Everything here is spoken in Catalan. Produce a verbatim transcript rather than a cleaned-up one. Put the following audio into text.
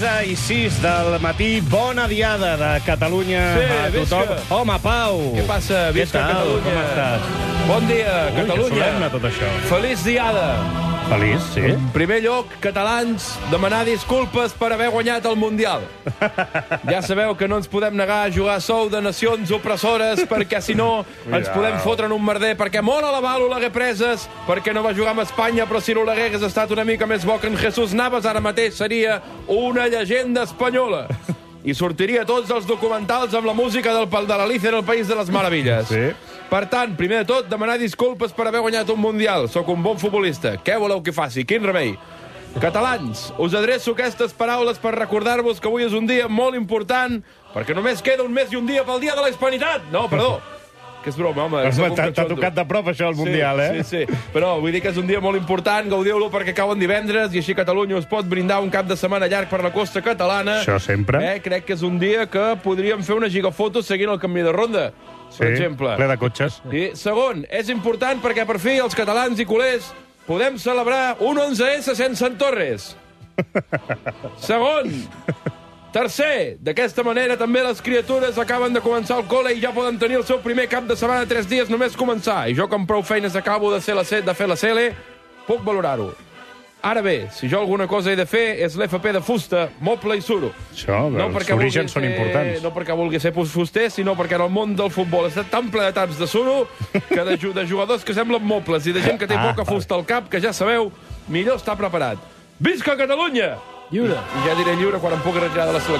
I sis del matí, bona diada de Catalunya sí, a tothom. Visca. Home, Pau! Què passa? Visca Què tal? Catalunya. Com estàs? Bon dia, Ui, Catalunya. que solemne tot això. Feliç diada. Feliç, sí? En primer lloc, catalans, demanar disculpes per haver guanyat el Mundial. Ja sabeu que no ens podem negar a jugar a sou de nacions opressores, perquè si no ens podem fotre en un merder, perquè molt a la val Oleguer Preses, perquè no va jugar amb Espanya, però si l'Oleguer hagués estat una mica més bo que en Jesús Navas, ara mateix seria una llegenda espanyola. I sortiria tots els documentals amb la música del de l'Alicia en el País de les Meravilles. Sí. Per tant, primer de tot, demanar disculpes per haver guanyat un Mundial. Sóc un bon futbolista. Què voleu que faci? Quin remei? Catalans, us adreço aquestes paraules per recordar-vos que avui és un dia molt important, perquè només queda un mes i un dia pel dia de la Hispanitat. No, perdó. Que és broma, home. T'ha tocat de prop, això, el Mundial, sí, eh? Sí, sí. Però vull dir que és un dia molt important, gaudiu-lo perquè cauen divendres i així Catalunya us pot brindar un cap de setmana llarg per la costa catalana. Això sempre. Eh? Crec que és un dia que podríem fer una gigafoto seguint el camí de ronda, per Sí, exemple. ple de cotxes. I segon, és important perquè per fi els catalans i culers podem celebrar un onze esse sense en Torres. Segon, tercer, d'aquesta manera també les criatures acaben de començar el col·le i ja poden tenir el seu primer cap de setmana tres dies només començar. I jo, com prou feines acabo de, ser la C, de fer la C L, puc valorar-ho. Ara bé, si jo alguna cosa he de fer és l'F P de fusta, moble i suro. Això, No els perquè orígens vulgui són ser- importants. No perquè vulgui ser fuster, sinó perquè en el món del futbol està tan ple de taps de suro que de, ju- de jugadors que semblen mobles i de gent que té Ah, poca fusta al cap, que ja sabeu, millor estar preparat. Visca Catalunya! Lliure. I ja diré lliure quan em pugui retirar de la selecció.